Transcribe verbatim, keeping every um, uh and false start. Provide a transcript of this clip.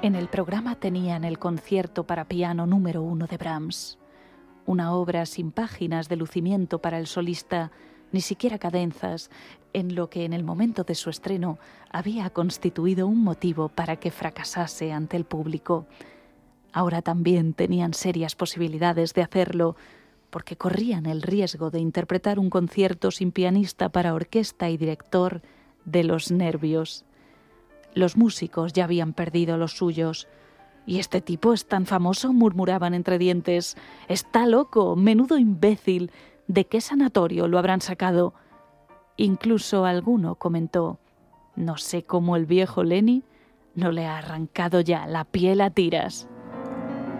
En el programa tenían el concierto para piano número uno de Brahms, una obra sin páginas de lucimiento para el solista, ni siquiera cadenzas, en lo que en el momento de su estreno había constituido un motivo para que fracasase ante el público. Ahora también tenían serias posibilidades de hacerlo, porque corrían el riesgo de interpretar un concierto sin pianista para orquesta y director de los nervios. Los músicos ya habían perdido los suyos. «¿Y este tipo es tan famoso?», murmuraban entre dientes. «Está loco, menudo imbécil. ¿De qué sanatorio lo habrán sacado?». Incluso alguno comentó: «No sé cómo el viejo Lenny no le ha arrancado ya la piel a tiras».